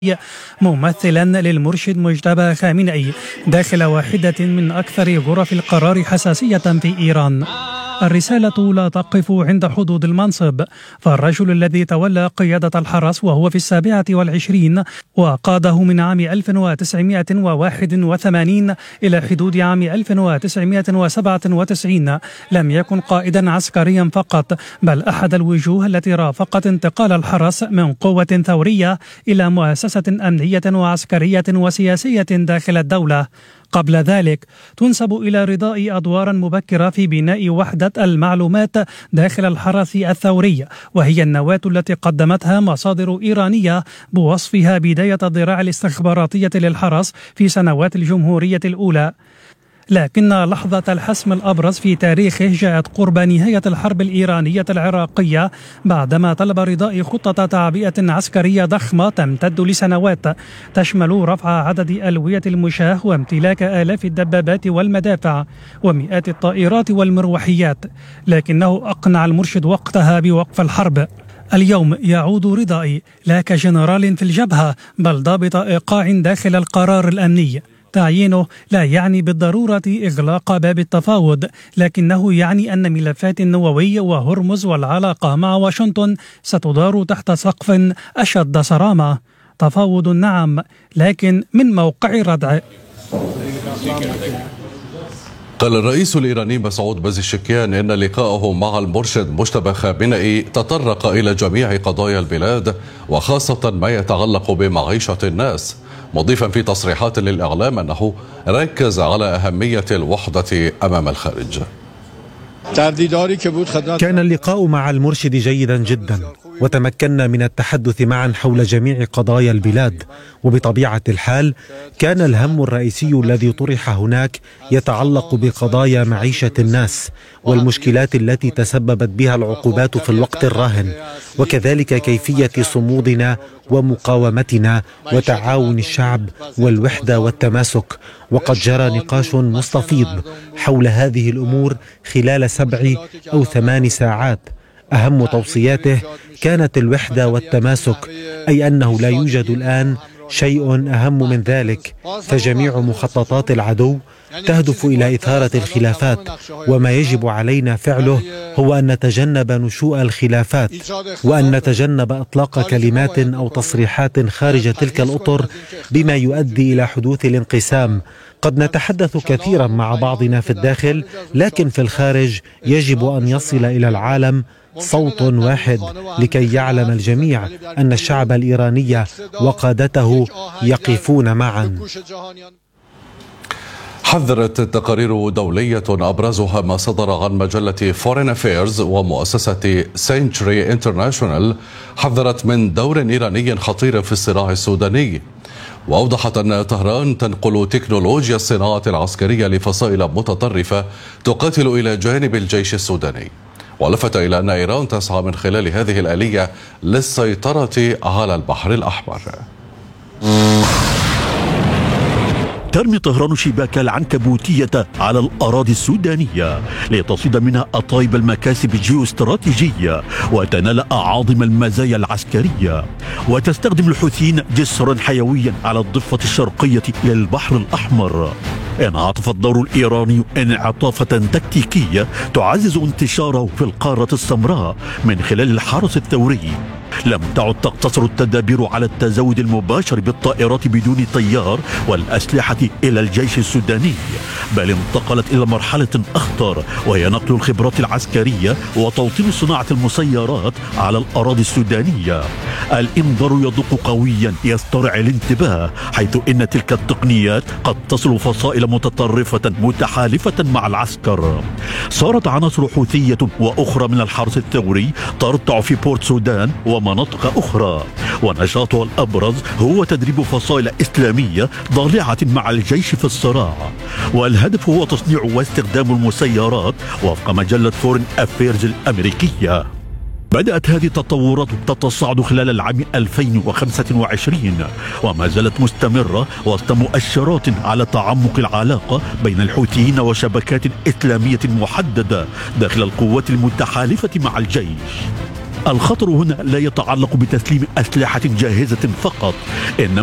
ممثلا للمرشد مجتبى خامنئي داخل واحدة من أكثر غرف القرار حساسية في إيران. الرسالة لا تقف عند حدود المنصب، فالرجل الذي تولى قيادة الحرس وهو في 27 وقاده من عام 1981 إلى حدود عام 1997 لم يكن قائدا عسكريا فقط، بل أحد الوجوه التي رافقت انتقال الحرس من قوة ثورية إلى مؤسسة أمنية وعسكرية وسياسية داخل الدولة. قبل ذلك تنسب إلى رضاء أدوارا مبكرة في بناء وحدة المعلومات داخل الحرس الثوري، وهي النواة التي قدمتها مصادر إيرانية بوصفها بداية الذراع الاستخباراتية للحرس في سنوات الجمهورية الأولى. لكن لحظة الحسم الأبرز في تاريخه جاءت قرب نهاية الحرب الإيرانية العراقية، بعدما طلب رضاء خطة تعبئة عسكرية ضخمة تمتد لسنوات، تشمل رفع عدد ألوية المشاة وامتلاك آلاف الدبابات والمدافع ومئات الطائرات والمروحيات، لكنه أقنع المرشد وقتها بوقف الحرب. اليوم يعود رضائي لا كجنرال في الجبهة، بل ضابط إيقاع داخل القرار الأمني. تعيينه لا يعني بالضرورة إغلاق باب التفاوض، لكنه يعني أن ملفات النووي وهرمز والعلاقة مع واشنطن ستدار تحت سقف أشد صرامة. تفاوض نعم، لكن من موقع ردع. قال الرئيس الإيراني مسعود بازيشكيان إن لقاءه مع المرشد مجتبى خامنئي تطرق إلى جميع قضايا البلاد، وخاصة ما يتعلق بمعيشة الناس، مضيفا في تصريحات للإعلام أنه ركز على أهمية الوحدة أمام الخارج. كان اللقاء مع المرشد جيدا جدا، وتمكنا من التحدث معا حول جميع قضايا البلاد، وبطبيعة الحال كان الهم الرئيسي الذي طرح هناك يتعلق بقضايا معيشة الناس والمشكلات التي تسببت بها العقوبات في الوقت الراهن، وكذلك كيفية صمودنا ومقاومتنا وتعاون الشعب والوحدة والتماسك. وقد جرى نقاش مستفيض حول هذه الأمور خلال 7 أو 8 ساعات. أهم توصياته كانت الوحدة والتماسك، أي أنه لا يوجد الآن شيء أهم من ذلك، فجميع مخططات العدو تهدف إلى إثارة الخلافات، وما يجب علينا فعله هو أن نتجنب نشوء الخلافات، وأن نتجنب إطلاق كلمات أو تصريحات خارج تلك الأطر بما يؤدي إلى حدوث الانقسام. قد نتحدث كثيرا مع بعضنا في الداخل، لكن في الخارج يجب أن يصل إلى العالم صوت واحد لكي يعلم الجميع أن الشعب الإيراني وقادته يقفون معا. حذرت تقارير دولية أبرزها ما صدر عن مجلة Foreign Affairs ومؤسسة Century International، حذرت من دور إيراني خطير في الصراع السوداني، وأوضحت أن طهران تنقل تكنولوجيا الصناعة العسكرية لفصائل متطرفة تقاتل إلى جانب الجيش السوداني، ولفت إلى أن إيران تسعى من خلال هذه الآلية للسيطرة على البحر الأحمر. ترمي طهران شباك العنكبوتية على الأراضي السودانية لتصيد منها أطايب المكاسب الجيوستراتيجية وتنال أعاظم المزايا العسكرية، وتستخدم الحوثيين جسرا حيويا على الضفة الشرقية للبحر الأحمر. انعطف الدور الإيراني انعطافة تكتيكية تعزز انتشاره في القارة السمراء من خلال الحرس الثوري. لم تعد تقتصر التدابير على التزود المباشر بالطائرات بدون طيار والأسلحة إلى الجيش السوداني، بل انتقلت إلى مرحلة أخطر، وهي نقل الخبرات العسكرية وتوطين صناعة المسيرات على الأراضي السودانية. الإنذار يدق قويا يسترعي الانتباه، حيث إن تلك التقنيات قد تصل فصائل متطرفة متحالفة مع العسكر. صارت عناصر حوثية وأخرى من الحرس الثوري ترتع في بورت سودان ومناطق أخرى، ونشاطها الأبرز هو تدريب فصائل إسلامية ضالعة مع الجيش في الصراع، والهدف هو تصنيع واستخدام المسيرات وفق مجلة فورين أفيرز الأمريكية. بدأت هذه التطورات تتصاعد خلال العام 2025 وما زالت مستمرة وسط مؤشرات على تعمق العلاقة بين الحوثيين وشبكات إسلامية محددة داخل القوات المتحالفة مع الجيش. الخطر هنا لا يتعلق بتسليم أسلحة جاهزة فقط، إنما